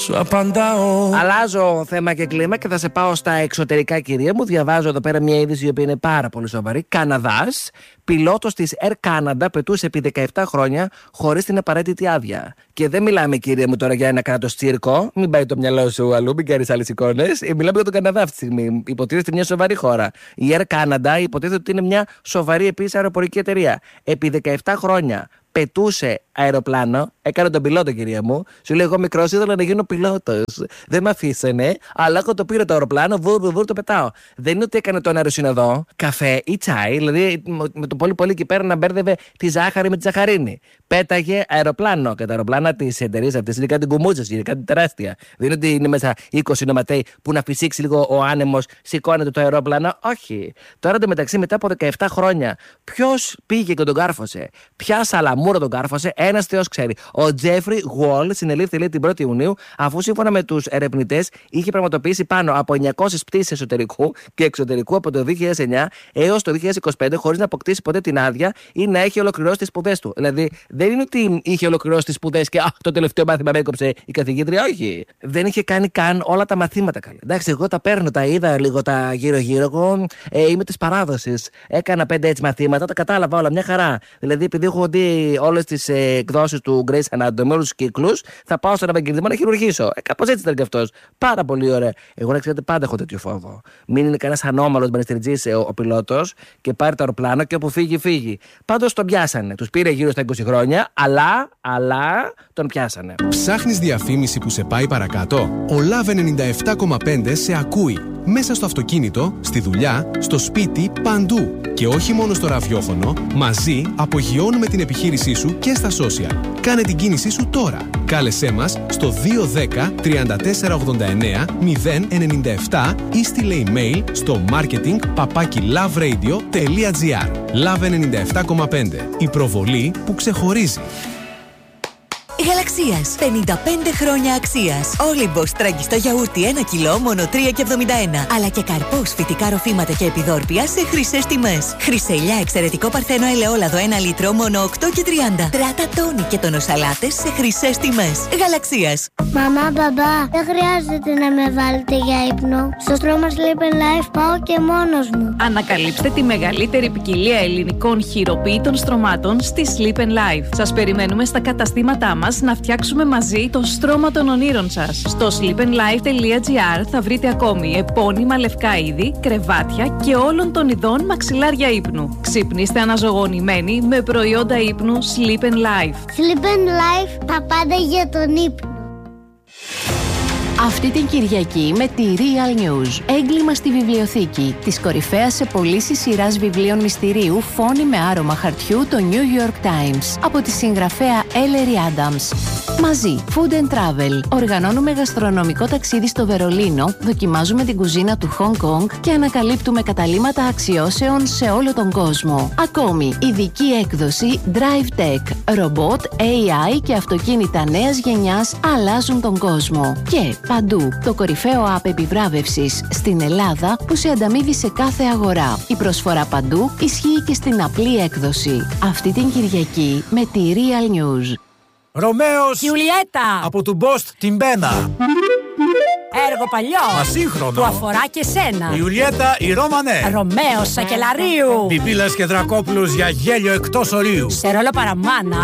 σου απαντάω. Αλλάζω θέμα και κλίμα και θα σε πάω στα εξωτερικά, κυρία μου. Διαβάζω εδώ πέρα μια είδηση η οποία είναι πάρα πολύ σοβαρή. Καναδάς, πιλότος της Air Canada πετούσε επί 17 χρόνια χωρίς την απαραίτητη άδεια. Και δεν μιλάμε, κυρία μου, τώρα για ένα κράτος τσίρκο. Μην πάει το μυαλό σου αλλού, μην κάνεις άλλες εικόνες. Μιλάμε για τον Καναδά αυτή τη στιγμή. Υποτίθεται μια σοβαρή χώρα. Η Air Canada υποτίθεται ότι είναι μια σοβαρή επίσης αεροπορική εταιρεία. Επί 17 χρόνια πετούσε αεροπλάνο, έκανε τον πιλότο, κυρία μου. Σου λέει: εγώ μικρός ήθελα να γίνω πιλότος. Δεν με αφήσανε, αλλά έχω το πήρε το αεροπλάνο, βουρ, το πετάω. Δεν είναι ότι έκανε τον αεροσυνοδό, καφέ ή τσάι, δηλαδή με το πολύ εκεί πέρα να μπέρδευε τη ζάχαρη με τη ζαχαρίνη. Πέταγε αεροπλάνο. Και τα αεροπλάνα τη εταιρεία αυτή είναι κάτι κουμούτσες, είναι κάτι τεράστια. Δεν είναι ότι είναι μέσα 20 νοματέοι που να φυσήξει λίγο ο άνεμος, σηκώνεται το αεροπλάνο. Όχι. Τώρα εντωμεταξύ, μετά από 17 χρόνια, ποιος πήγε και τον κάρφωσε, ποια σαλαμούρα τον κάρφωσε, ένας Θεός ξέρει. Ο Τζέφρι Γουόλ συνελήφθη, λέει, την 1η Ιουνίου, αφού σύμφωνα με τους ερευνητές είχε πραγματοποιήσει πάνω από 900 πτήσεις εσωτερικού και εξωτερικού από το 2009 έως το 2025, χωρίς να αποκτήσει ποτέ την άδεια ή να έχει ολοκληρώσει τις σπουδές του. Δηλαδή, δεν είναι ότι είχε ολοκληρώσει τις σπουδές και το τελευταίο μάθημα με έκοψε η καθηγήτρια. Όχι. Δεν είχε κάνει καν όλα τα μαθήματα καλά. Εντάξει, εγώ τα παίρνω, τα είδα λίγο τα γύρω-γύρω. Εγώ είμαι της παράδοσης. Έκανα 5 έτσι μαθήματα, τα κατάλαβα όλα, μια χαρά. Δηλαδή, επειδή έχω δει όλες τις εκδόσεις του Grey's Anatomy, όλους τους κύκλους, θα πάω στον Ευαγγελισμό να χειρουργήσω. Κάπως έτσι ήταν και αυτός. Πάρα πολύ ωραία. Εγώ, να ξέρετε, πάντα έχω τέτοιο φόβο. Μην είναι κανένας ανώμαλος μπανιστριτζής ο πιλότος και πάρει το αεροπλάνο και όπου φύγει. Πάντως τον πιάσανε. Τους πήρε γύρω στα 20 χρόνια, αλλά τον πιάσανε. Ψάχνεις διαφήμιση που σε πάει παρακάτω? Ο Love 97,5 σε ακούει. Μέσα στο αυτοκίνητο, στη δουλειά, στο σπίτι, παντού. Και όχι μόνο στο ραδιόφωνο, μαζί απογειώνουμε την επιχείρησή σου και στα social. Κάνε την κίνησή σου τώρα. Κάλεσέ μας στο 210 3489 097 ή στείλε email στο marketing@loveradio.gr. Love 97,5. Η προβολή που ξεχωρίζει. Γαλαξίας. 55 χρόνια αξίας. Όλυμπος τραγιστό γιαούρτι 1 κιλό μόνο 3,71. Αλλά και καρπός, φυτικά ροφήματα και επιδόρπια σε χρυσές τιμές. Χρυσελιά εξαιρετικό παρθένο ελαιόλαδο 1 λίτρο μόνο 8,30. Τράτα τόνι και τονοσαλάτες σε χρυσές τιμές. Γαλαξίας. Μαμά, μπαμπά, δεν χρειάζεται να με βάλετε για ύπνο. Στο στρώμα Sleep Life πάω και μόνος μου. Ανακαλύψτε τη μεγαλύτερη ποικιλία ελληνικών χειροποίητων στρωμάτων στη Sleep Life. Σας περιμένουμε στα καταστήματά μας να φτιάξουμε μαζί το στρώμα των ονείρων σας. Στο sleepandlife.gr θα βρείτε ακόμη επώνυμα λευκά είδη, κρεβάτια και όλων των ειδών μαξιλάρια ύπνου. Ξυπνήστε αναζωογονημένοι με προϊόντα ύπνου Sleep Life. Sleep Life, τα πάντα για τον ύπνο. Αυτή την Κυριακή με τη Real News. Έγκλημα στη βιβλιοθήκη. Της κορυφαίας σε πωλήσεις σειράς βιβλίων μυστηρίου Φόνοι με άρωμα χαρτιού, το New York Times. Από τη συγγραφέα Ellery Adams. Μαζί, Food and Travel. Οργανώνουμε γαστρονομικό ταξίδι στο Βερολίνο, δοκιμάζουμε την κουζίνα του Hong Kong και ανακαλύπτουμε καταλύματα αξιώσεων σε όλο τον κόσμο. Ακόμη, ειδική έκδοση Drive Tech. Ρομπότ, AI και αυτοκίνητα νέας γενιάς αλλάζουν τον κόσμο. Και παντού, το κορυφαίο app επιβράβευσης στην Ελλάδα που σε ανταμείβει σε κάθε αγορά. Η προσφορά παντού ισχύει και στην απλή έκδοση. Αυτή την Κυριακή με τη Real News. Ρωμαίος Γιουλιέτα από του Μπόστ την Μπένα. Έργο παλιό. Ασύγχρονο. Που αφορά και σένα. Η Ιουλιέτα η Ρώμανε. Ρωμαίος Σακελαρίου. Πιπίλας και Δρακόπουλος για γέλιο εκτός ορίου. Σε ρόλο παραμάνα